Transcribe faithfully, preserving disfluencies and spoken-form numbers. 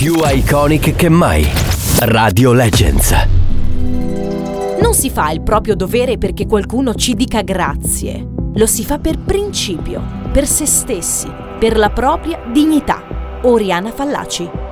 Più iconic che mai. Radio Legends. Non si fa il proprio dovere perché qualcuno ci dica grazie. Lo si fa per principio, per se stessi, per la propria dignità. Oriana Fallaci.